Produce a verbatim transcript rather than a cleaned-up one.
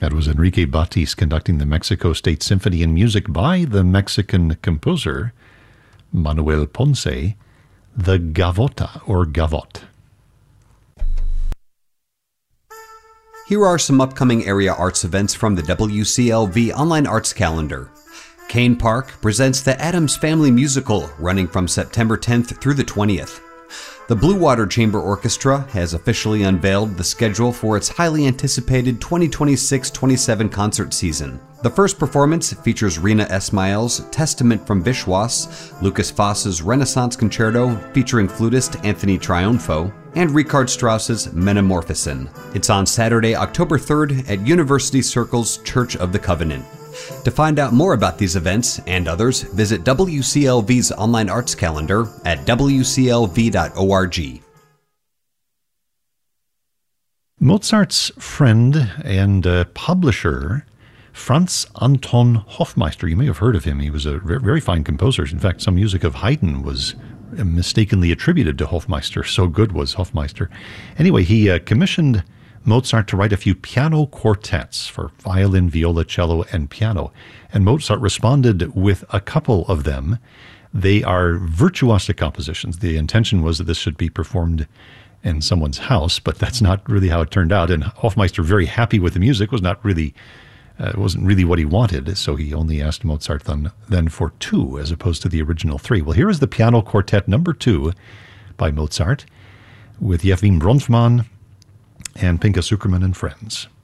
That was Enrique Batis conducting the Mexico State Symphony in music by the Mexican composer Manuel Ponce, the Gavota or Gavotte. Here are some upcoming area arts events from the W C L V Online Arts Calendar. Kane Park presents the Addams Family Musical, running from September tenth through the twentieth. The Blue Water Chamber Orchestra has officially unveiled the schedule for its highly anticipated twenty twenty-six twenty-seven concert season. The first performance features Rina Esmail's Testament from Vishwas, Lucas Foss's Renaissance Concerto featuring flutist Anthony Triunfo, and Richard Strauss's Metamorphosen. It's on Saturday, October third at University Circle's Church of the Covenant. To find out more about these events and others, visit W C L V's online arts calendar at w c l v dot org. Mozart's friend and uh, publisher, Franz Anton Hofmeister, you may have heard of him. He was a very fine composer. In fact, some music of Haydn was mistakenly attributed to Hofmeister. So good was Hofmeister. Anyway, he uh, commissioned Mozart to write a few piano quartets for violin, viola, cello, and piano. And Mozart responded with a couple of them. They are virtuosic compositions. The intention was that this should be performed in someone's house, but that's not really how it turned out. And Hofmeister, very happy with the music, was not really, uh, wasn't really what he wanted. So he only asked Mozart then, then for two as opposed to the original three. Well, here is the piano quartet number two by Mozart with Yevgeny Bronfman and Pinka Zukerman and friends.